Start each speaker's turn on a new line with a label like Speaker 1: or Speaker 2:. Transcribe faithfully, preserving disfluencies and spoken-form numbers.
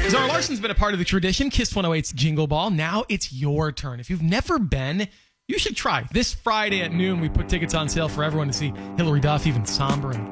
Speaker 1: Zara Larson's been a part of the tradition. Kiss one oh eight's Jingle Ball. Now it's your turn. If you've never been, you should try. This Friday at noon, we put tickets on sale for everyone to see Hillary Duff, even somber and